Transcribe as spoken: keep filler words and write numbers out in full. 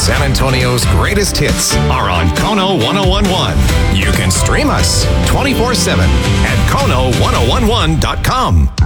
San Antonio's greatest hits are on Kono ten eleven. You can stream us twenty-four seven at Kono ten eleven dot com.